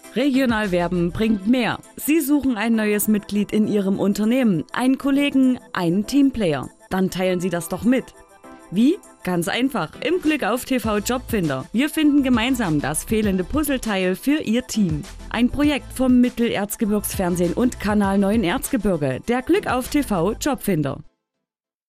Regional werben bringt mehr. Sie suchen ein neues Mitglied in Ihrem Unternehmen, einen Kollegen, einen Teamplayer. Dann teilen Sie das doch mit. Wie? Ganz einfach, im Glück auf TV Jobfinder. Wir finden gemeinsam das fehlende Puzzleteil für Ihr Team. Ein Projekt vom Mittelerzgebirgsfernsehen und Kanal 9 Erzgebirge, der Glück auf TV Jobfinder.